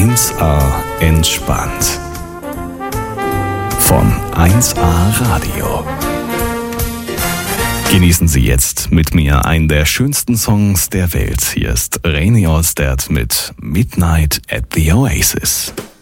1A entspannt. Von 1A Radio. Genießen Sie jetzt mit mir einen der schönsten Songs der Welt. Hier ist René Ohrstedt mit Midnight at the Oasis.